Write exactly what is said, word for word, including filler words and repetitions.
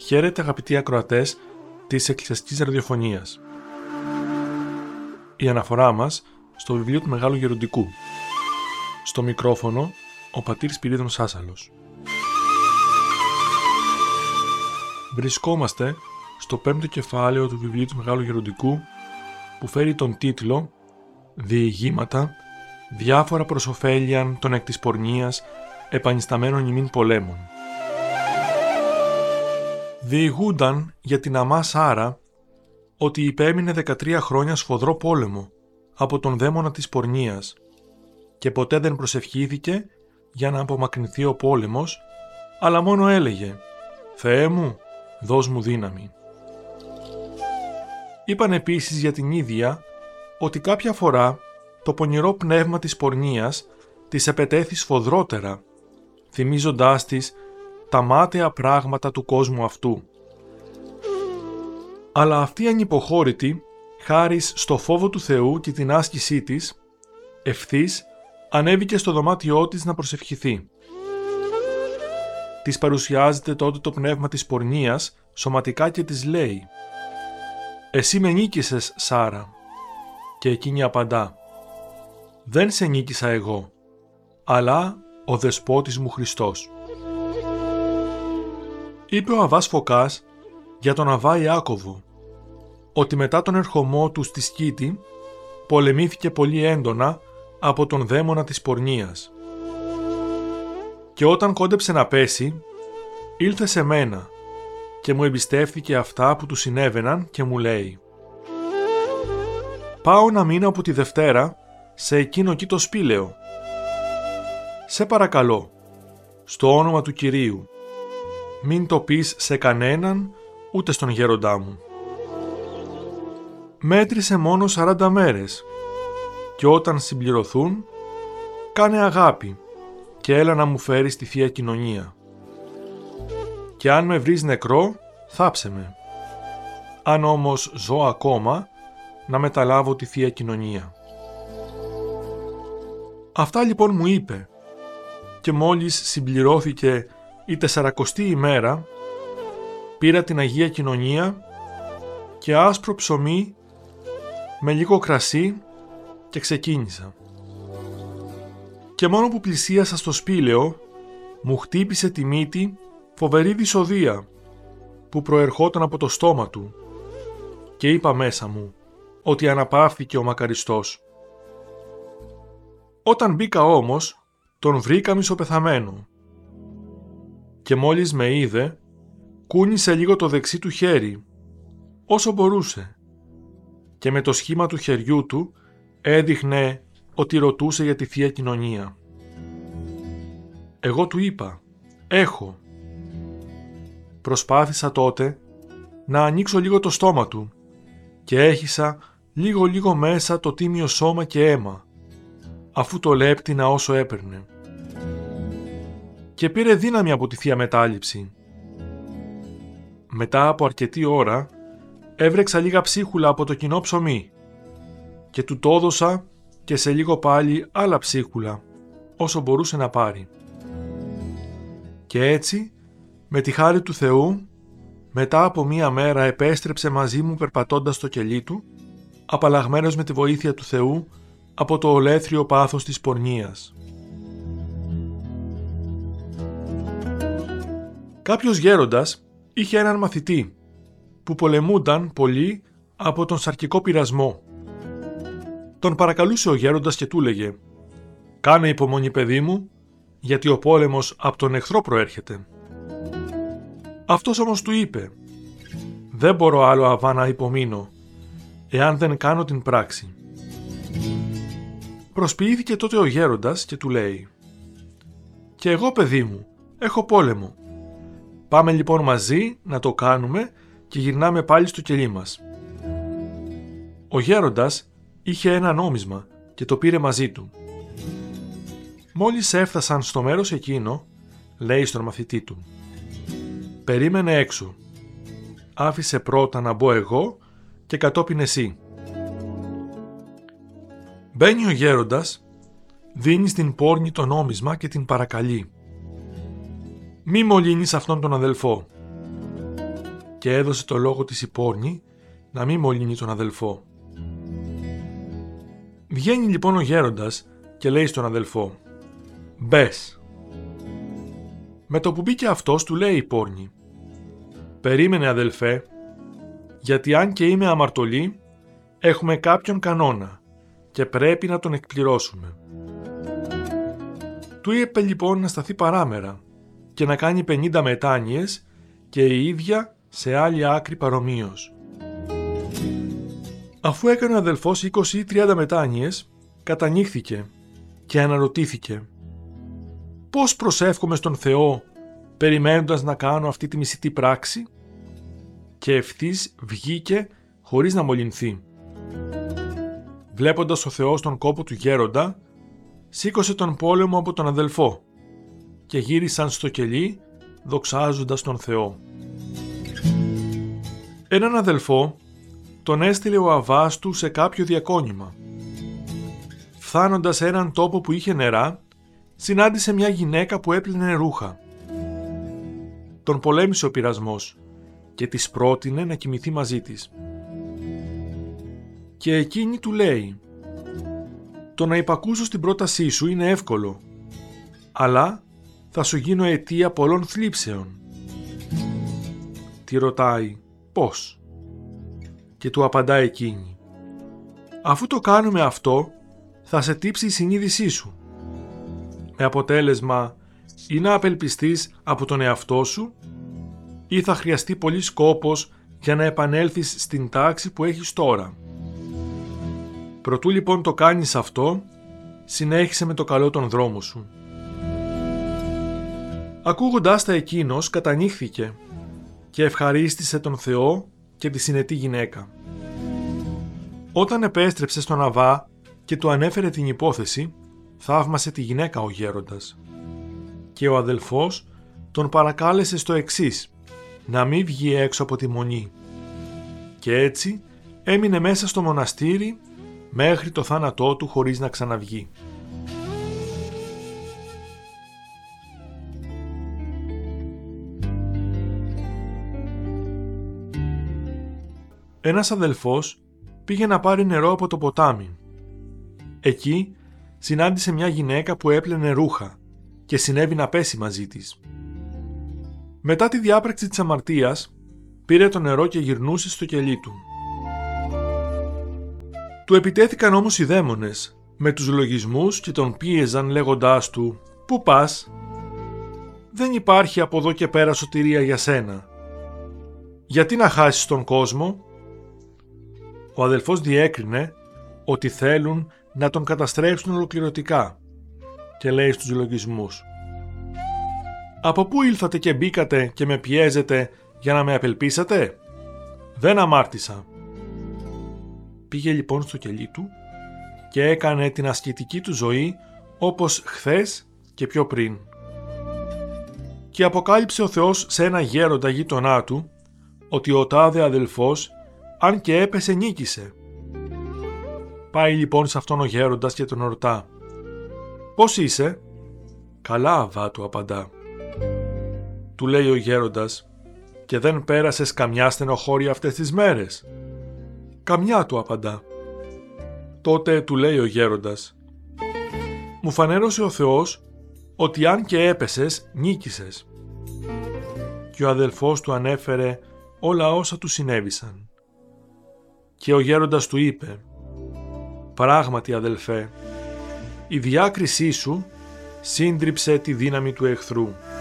Χαίρετε αγαπητοί ακροατές της Εκκλησιαστικής Ραδιοφωνίας. Η αναφορά μας στο βιβλίο του Μεγάλου Γεροντικού. Στο μικρόφωνο, ο πατήρ Σπυρίδων Σάσαλος. Βρισκόμαστε στο πέμπτο κεφάλαιο του βιβλίου του Μεγάλου Γεροντικού, που φέρει τον τίτλο «Διηγήματα, διάφορα προς ωφέλιαν των εκ της πορνείας επανισταμένων ημίν πολέμων». Διηγούνταν για την αμά Σάρα ότι υπέμεινε δεκατρία χρόνια σφοδρό πόλεμο από τον δαίμονα της πορνείας και ποτέ δεν προσευχήθηκε για να απομακρυνθεί ο πόλεμος, αλλά μόνο έλεγε «Θεέ μου, δώσ' μου δύναμη». Είπαν επίσης για την ίδια ότι κάποια φορά το πονηρό πνεύμα της πορνείας της επετέθη σφοδρότερα, θυμίζοντάς της τα μάταια πράγματα του κόσμου αυτού. Αλλά αυτή ανυποχώρητη, χάρις στο φόβο του Θεού και την άσκησή της, ευθύς ανέβηκε στο δωμάτιό της να προσευχηθεί. Της παρουσιάζεται τότε το πνεύμα της πορνείας σωματικά και της λέει «Εσύ με νίκησες, Σάρα». Και εκείνη απαντά «Δεν σε νίκησα εγώ, αλλά ο δεσπότης μου Χριστός». Είπε ο Αββάς Φωκάς για τον Αββά Ιάκωβο ότι μετά τον ερχομό του στη Σκήτη πολεμήθηκε πολύ έντονα από τον δαίμονα της πορνείας. Και όταν κόντεψε να πέσει, ήλθε σε μένα και μου εμπιστεύθηκε αυτά που του συνέβαιναν και μου λέει «Πάω να μείνω από τη Δευτέρα σε εκείνο εκεί το σπήλαιο. Σε παρακαλώ, στο όνομα του Κυρίου, μην το πεις σε κανέναν ούτε στον γέροντά μου». Μέτρησε μόνο σαράντα μέρες και όταν συμπληρωθούν κάνε αγάπη και έλα να μου φέρεις τη Θεία Κοινωνία. Και αν με βρεις νεκρό, θάψε με. Αν όμως ζω ακόμα, να μεταλάβω τη Θεία Κοινωνία. Αυτά λοιπόν μου είπε και μόλις συμπληρώθηκε η τεσσαρακοστή ημέρα, πήρα την Αγία Κοινωνία και άσπρο ψωμί με λίγο κρασί και ξεκίνησα. Και μόνο που πλησίασα στο σπήλαιο, μου χτύπησε τη μύτη φοβερή δυσοδεία που προερχόταν από το στόμα του και είπα μέσα μου ότι αναπαύθηκε ο μακαριστός. Όταν μπήκα όμως, τον βρήκα μισοπεθαμένο και μόλις με είδε, κούνησε λίγο το δεξί του χέρι, όσο μπορούσε, και με το σχήμα του χεριού του έδειχνε ότι ρωτούσε για τη Θεία Κοινωνία. Εγώ του είπα «Έχω». Προσπάθησα τότε να ανοίξω λίγο το στόμα του και έχισα λίγο λίγο μέσα το τίμιο σώμα και αίμα, αφού το λέπτηνα όσο έπαιρνε. Και πήρε δύναμη από τη Θεία Μετάληψη. Μετά από αρκετή ώρα έβρεξα λίγα ψίχουλα από το κοινό ψωμί και του το έδωσα και σε λίγο πάλι άλλα ψίχουλα, όσο μπορούσε να πάρει. Και έτσι, με τη χάρη του Θεού, μετά από μία μέρα επέστρεψε μαζί μου περπατώντας στο κελί του, απαλλαγμένος με τη βοήθεια του Θεού από το ολέθριο πάθος της πορνείας. Κάποιος γέροντας είχε έναν μαθητή που πολεμούνταν πολύ από τον σαρκικό πειρασμό. Τον παρακαλούσε ο γέροντας και του λέγε «Κάνε υπομονή παιδί μου, γιατί ο πόλεμος από τον εχθρό προέρχεται». Αυτός όμως του είπε «Δεν μπορώ άλλο Αββά να υπομείνω, εάν δεν κάνω την πράξη». Προσποιήθηκε τότε ο γέροντας και του λέει «Και εγώ παιδί μου, έχω πόλεμο. Πάμε λοιπόν μαζί να το κάνουμε και γυρνάμε πάλι στο κελί μας». Ο γέροντας είχε ένα νόμισμα και το πήρε μαζί του. Μόλις έφτασαν στο μέρος εκείνο, λέει στον μαθητή του «Περίμενε έξω. Άφησε πρώτα να μπω εγώ και κατόπιν εσύ». Μπαίνει ο γέροντας, δίνει στην πόρνη το νόμισμα και την παρακαλεί «Μη μολύνεις αυτόν τον αδελφό». και έδωσε το λόγο της η πόρνη να μην μολύνει τον αδελφό. Βγαίνει λοιπόν ο γέροντας και λέει στον αδελφό «Μπες». Με το που μπήκε αυτός του λέει η πόρνη «Περίμενε αδελφέ, γιατί αν και είμαι αμαρτωλή, έχουμε κάποιον κανόνα και πρέπει να τον εκπληρώσουμε». Του είπε λοιπόν να σταθεί παράμερα και να κάνει πενήντα μετάνοιες και η ίδια σε άλλη άκρη παρομοίως. Αφού έκανε ο αδελφός είκοσι ή τριάντα μετάνοιες, κατανύχθηκε και αναρωτήθηκε «Πώς προσεύχομαι στον Θεό περιμένοντας να κάνω αυτή τη μισητή πράξη?» Και ευθύς βγήκε χωρίς να μολυνθεί. Βλέποντας ο Θεός τον κόπο του γέροντα, σήκωσε τον πόλεμο από τον αδελφό και γύρισαν στο κελί δοξάζοντας τον Θεό. Έναν αδελφό τον έστειλε ο αβάς του σε κάποιο διακόνημα. Φθάνοντας σε έναν τόπο που είχε νερά, συνάντησε μια γυναίκα που έπλαινε ρούχα. Τον πολέμησε ο πειρασμός και της πρότεινε να κοιμηθεί μαζί της. Και εκείνη του λέει «Το να υπακούσω στην πρότασή σου είναι εύκολο, αλλά θα σου γίνω αιτία πολλών θλίψεων». Τη ρωτάει «Πώς?» Και του απαντά εκείνη «Αφού το κάνουμε αυτό, θα σε τύψει η συνείδησή σου, με αποτέλεσμα ή να απελπιστείς από τον εαυτό σου ή θα χρειαστεί πολύς κόπος για να επανέλθεις στην τάξη που έχεις τώρα. Προτού λοιπόν το κάνεις αυτό, συνέχισε με το καλό τον δρόμο σου». Ακούγοντάς τα εκείνος κατανύχθηκε και ευχαρίστησε τον Θεό και τη συνετή γυναίκα. Όταν επέστρεψε στον αβά και του ανέφερε την υπόθεση, θαύμασε τη γυναίκα ο γέροντας. Και ο αδελφός τον παρακάλεσε στο εξής, να μην βγει έξω από τη μονή. Και έτσι έμεινε μέσα στο μοναστήρι μέχρι το θάνατό του χωρίς να ξαναβγεί. Ένας αδελφός πήγε να πάρει νερό από το ποτάμι. Εκεί συνάντησε μια γυναίκα που έπλαινε ρούχα και συνέβη να πέσει μαζί της. Μετά τη διάπραξη της αμαρτίας, πήρε το νερό και γυρνούσε στο κελί του. Του επιτέθηκαν όμως οι δαίμονες με τους λογισμούς και τον πίεζαν λέγοντάς του «Πού πας? Δεν υπάρχει από εδώ και πέρα σωτηρία για σένα. Γιατί να χάσεις τον κόσμο?» Ο αδελφός διέκρινε ότι θέλουν να τον καταστρέψουν ολοκληρωτικά και λέει στους λογισμούς «Από πού ήλθατε και μπήκατε και με πιέζετε για να με απελπίσατε? Δεν αμάρτησα». Πήγε λοιπόν στο κελί του και έκανε την ασκητική του ζωή όπως χθες και πιο πριν. Και αποκάλυψε ο Θεός σε ένα γέροντα γείτονά του ότι ο τάδε αδελφός, αν και έπεσε, νίκησε. Πάει λοιπόν σε αυτόν ο γέροντας και τον ρωτά «Πώς είσαι?» «Καλά, αβά», του απαντά. Του λέει ο γέροντας «Και δεν πέρασες καμιά στενοχώρια αυτές τις μέρες?» «Καμιά», του απαντά. Τότε του λέει ο γέροντας «Μου φανέρωσε ο Θεός ότι αν και έπεσες, νίκησες». Και ο αδελφός του ανέφερε όλα όσα του συνέβησαν. Και ο γέροντας του είπε «Πράγματι, αδελφέ, η διάκρισή σου σύντριψε τη δύναμη του εχθρού».